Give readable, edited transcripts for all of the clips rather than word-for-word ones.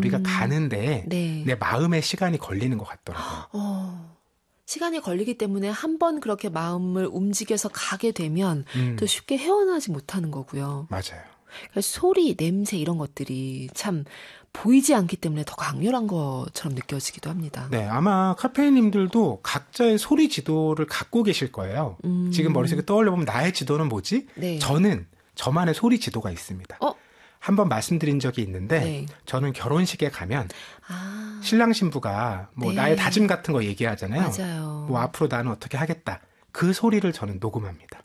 우리가 가는데 네. 내 마음의 시간이 걸리는 것 같더라고요. 시간이 걸리기 때문에 한 번 그렇게 마음을 움직여서 가게 되면 또 쉽게 헤어나지 못하는 거고요. 맞아요. 그러니까 소리, 냄새 이런 것들이 참 보이지 않기 때문에 더 강렬한 것처럼 느껴지기도 합니다. 네, 아마 카페인님들도 각자의 소리 지도를 갖고 계실 거예요. 지금 머릿속에 떠올려보면 나의 지도는 뭐지? 네. 저는 저만의 소리 지도가 있습니다. 한번 말씀드린 적이 있는데 네. 저는 결혼식에 가면 신랑 신부가 뭐 네. 나의 다짐 같은 거 얘기하잖아요. 맞아요. 뭐 앞으로 나는 어떻게 하겠다. 그 소리를 저는 녹음합니다.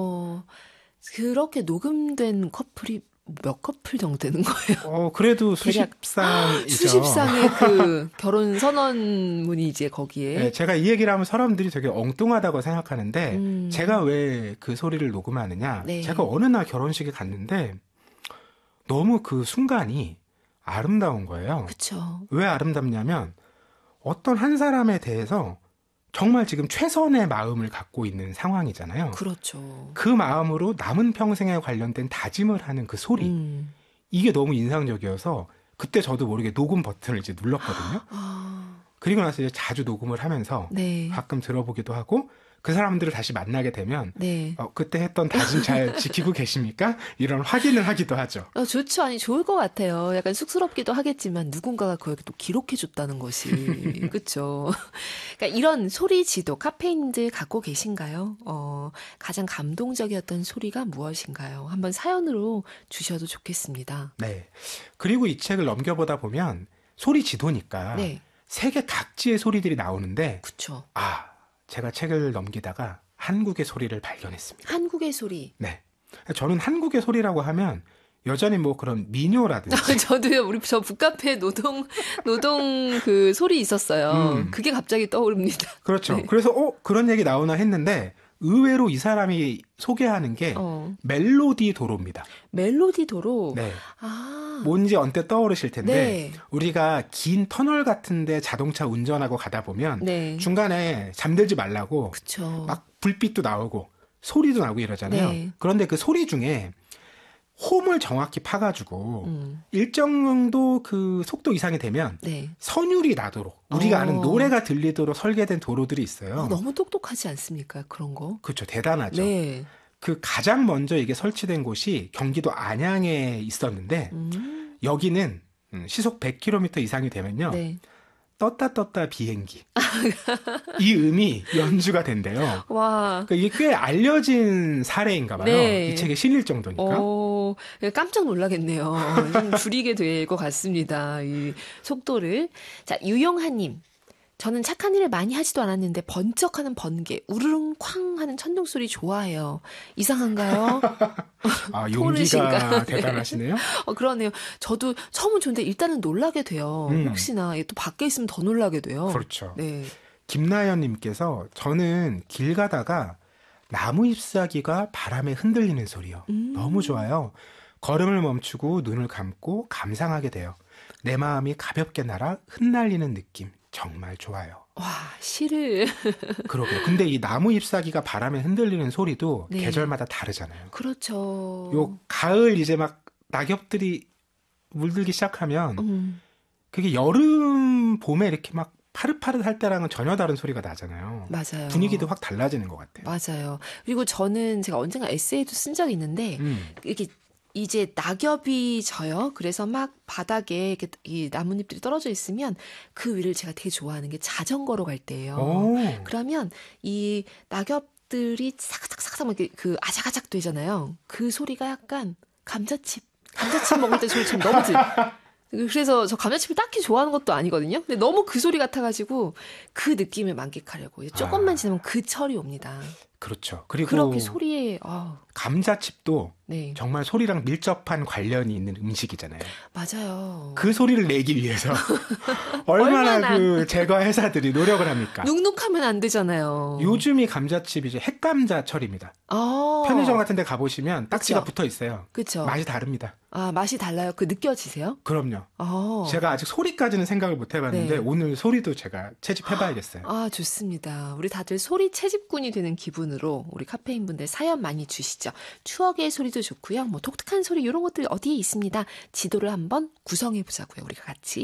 그렇게 녹음된 커플이 몇 커플 정도 되는 거예요? 그래도 수십상이죠. 수십상의 그 결혼 선언문이 이제 거기에. 네, 제가 이 얘기를 하면 사람들이 되게 엉뚱하다고 생각하는데 제가 왜 그 소리를 녹음하느냐. 네. 제가 어느 날 결혼식에 갔는데 너무 그 순간이 아름다운 거예요. 그렇죠. 왜 아름답냐면 어떤 한 사람에 대해서 정말 지금 최선의 마음을 갖고 있는 상황이잖아요. 그렇죠. 그 마음으로 남은 평생에 관련된 다짐을 하는 그 소리. 이게 너무 인상적이어서 그때 저도 모르게 녹음 버튼을 이제 눌렀거든요. 그리고 나서 이제 자주 녹음을 하면서 네. 가끔 들어보기도 하고 그 사람들을 다시 만나게 되면 네. 그때 했던 다짐 잘 지키고 계십니까? 이런 확인을 하기도 하죠. 좋죠. 아니 좋을 것 같아요. 약간 쑥스럽기도 하겠지만 누군가가 그걸 또 기록해줬다는 것이 그렇죠. 그러니까 이런 소리 지도 카페인들 갖고 계신가요? 가장 감동적이었던 소리가 무엇인가요? 한번 사연으로 주셔도 좋겠습니다. 네. 그리고 이 책을 넘겨보다 보면 소리 지도니까 네. 세계 각지의 소리들이 나오는데 그렇죠. 제가 책을 넘기다가 한국의 소리를 발견했습니다. 한국의 소리. 네. 저는 한국의 소리라고 하면 여전히 뭐 그런 민요라든지. 저도요. 저 북카페 노동 그 소리 있었어요. 그게 갑자기 떠오릅니다. 그렇죠. 네. 그래서 그런 얘기 나오나 했는데 의외로 이 사람이 소개하는 게 멜로디 도로입니다. 멜로디 도로? 네. 뭔지 언뜻 떠오르실 텐데 네. 우리가 긴 터널 같은데 자동차 운전하고 가다 보면 네. 중간에 잠들지 말라고 그쵸. 막 불빛도 나오고 소리도 나고 이러잖아요. 네. 그런데 그 소리 중에 홈을 정확히 파가지고 일정 정도 그 속도 이상이 되면 네. 선율이 나도록 우리가 아는 노래가 들리도록 설계된 도로들이 있어요. 너무 똑똑하지 않습니까? 그런 거. 그렇죠. 대단하죠. 네. 그 가장 먼저 이게 설치된 곳이 경기도 안양에 있었는데 여기는 시속 100km 이상이 되면요. 네. 떴다 비행기. 이 음이 연주가 된대요. 와. 그러니까 이게 꽤 알려진 사례인가 봐요. 네. 이 책에 실릴 정도니까. 깜짝 놀라겠네요. 좀 줄이게 될 것 같습니다. 이 속도를. 자, 유영하님. 저는 착한 일을 많이 하지도 않았는데 번쩍하는 번개, 우르릉 쾅 하는 천둥 소리 좋아해요. 이상한가요? 용기가 대단하시네요. 그러네요. 저도 처음은 좋은데 일단은 놀라게 돼요. 혹시나 또 밖에 있으면 더 놀라게 돼요. 그렇죠. 네. 김나연님께서 저는 길 가다가 나무 잎사귀가 바람에 흔들리는 소리요. 너무 좋아요. 걸음을 멈추고 눈을 감고 감상하게 돼요. 내 마음이 가볍게 날아 흩날리는 느낌. 정말 좋아요. 와, 시를. 그러게요. 근데 이 나무 잎사귀가 바람에 흔들리는 소리도 네. 계절마다 다르잖아요. 그렇죠. 요 가을 이제 막 낙엽들이 물들기 시작하면 그게 여름, 봄에 이렇게 막 파릇파릇할 때랑은 전혀 다른 소리가 나잖아요. 맞아요. 분위기도 확 달라지는 것 같아요. 맞아요. 그리고 저는 제가 언젠가 에세이도 쓴 적이 있는데 이렇게 이제 낙엽이 져요. 그래서 막 바닥에 이렇게 이 나뭇잎들이 떨어져 있으면 그 위를 제가 되게 좋아하는 게 자전거로 갈 때예요. 그러면 이 낙엽들이 싹싹싹싹 막 그 아작아작 되잖아요. 그 소리가 약간 감자칩 먹을 때 소리처럼 너무 그래서 저 감자칩을 딱히 좋아하는 것도 아니거든요. 근데 너무 그 소리 같아가지고 그 느낌을 만끽하려고 조금만 지나면 그 철이 옵니다. 그렇죠. 그리고 그렇게 소리에 감자칩도 네. 정말 소리랑 밀접한 관련이 있는 음식이잖아요. 맞아요. 그 소리를 내기 위해서 얼마나 그 제과 회사들이 노력을 합니까? 눅눅하면 안 되잖아요. 요즘이 감자칩이 이제 핵감자철입니다. 편의점 같은 데 가보시면 딱지가 그쵸? 붙어 있어요. 그렇죠. 맛이 다릅니다. 맛이 달라요? 그 느껴지세요? 그럼요. 제가 아직 소리까지는 생각을 못 해봤는데 네. 오늘 소리도 제가 채집해봐야겠어요. 좋습니다. 우리 다들 소리 채집꾼이 되는 기분으로 우리 카페인 분들 사연 많이 주시죠. 추억의 소리도 좋고요. 뭐 독특한 소리 이런 것들 어디에 있습니다. 지도를 한번 구성해 보자고요. 우리가 같이.